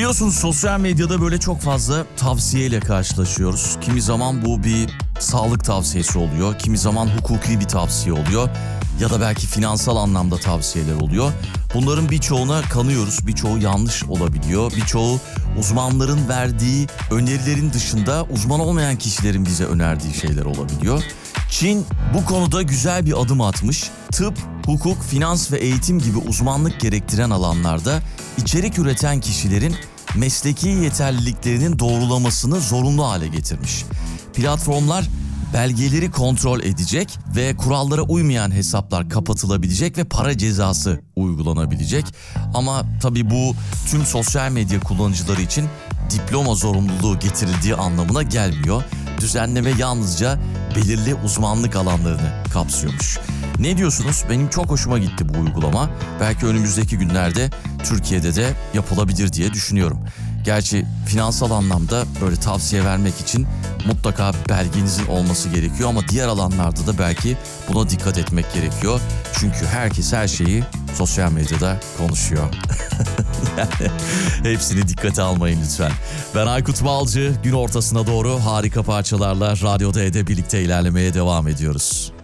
Biliyorsunuz sosyal medyada böyle çok fazla tavsiyeyle karşılaşıyoruz. Kimi zaman bu bir sağlık tavsiyesi oluyor, kimi zaman hukuki bir tavsiye oluyor ya da belki finansal anlamda tavsiyeler oluyor. Bunların birçoğuna kanıyoruz, birçoğu yanlış olabiliyor, birçoğu uzmanların verdiği önerilerin dışında uzman olmayan kişilerin bize önerdiği şeyler olabiliyor. Çin bu konuda güzel bir adım atmış. Tıp, hukuk, finans ve eğitim gibi uzmanlık gerektiren alanlarda içerik üreten kişilerin mesleki yeterliliklerinin doğrulamasını zorunlu hale getirmiş. Platformlar belgeleri kontrol edecek ve kurallara uymayan hesaplar kapatılabilecek ve para cezası uygulanabilecek. Ama tabii bu tüm sosyal medya kullanıcıları için diploma zorunluluğu getirildiği anlamına gelmiyor. Düzenleme yalnızca belirli uzmanlık alanlarını kapsıyormuş. Ne diyorsunuz? Benim çok hoşuma gitti bu uygulama. Belki önümüzdeki günlerde Türkiye'de de yapılabilir diye düşünüyorum. Gerçi finansal anlamda böyle tavsiye vermek için mutlaka belgenizin olması gerekiyor ama diğer alanlarda da belki buna dikkat etmek gerekiyor. Çünkü herkes her şeyi sosyal medyada konuşuyor. Yani hepsini dikkate almayın lütfen. Ben Aykut Balcı, gün ortasına doğru harika parçalarla Radyo D'de birlikte ilerlemeye devam ediyoruz.